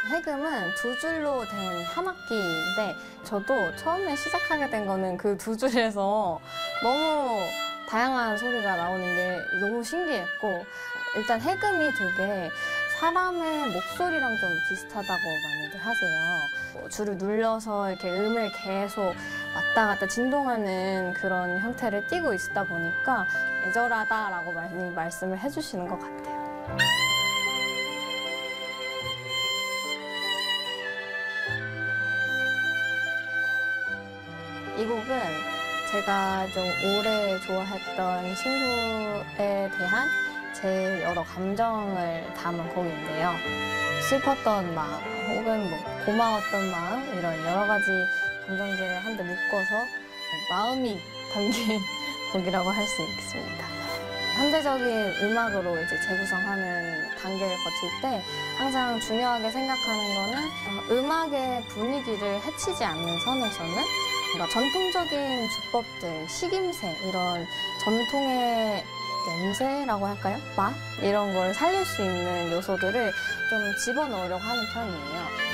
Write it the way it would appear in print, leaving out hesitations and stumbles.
해금은 두 줄로 된 현악기인데 저도 처음에 시작하게 된 거는 그 두 줄에서 너무 다양한 소리가 나오는 게 너무 신기했고 일단 해금이 되게 사람의 목소리랑 좀 비슷하다고 많이들 하세요. 줄을 눌러서 이렇게 음을 계속 왔다 갔다 진동하는 그런 형태를 띠고 있다 보니까 애절하다라고 많이 말씀을 해주시는 것 같아요. 이 곡은 제가 좀 오래 좋아했던 친구에 대한 제 여러 감정을 담은 곡인데요. 슬펐던 마음, 혹은 뭐 고마웠던 마음, 이런 여러 가지 감정들을 한데 묶어서 마음이 담긴 곡이라고 할 수 있습니다. 현대적인 음악으로 이제 재구성하는 단계를 거칠 때 항상 중요하게 생각하는 거는 음악의 분위기를 해치지 않는 선에서는 뭔가 전통적인 주법들, 식임새, 이런 전통의 냄새라고 할까요? 맛? 이런 걸 살릴 수 있는 요소들을 좀 집어넣으려고 하는 편이에요.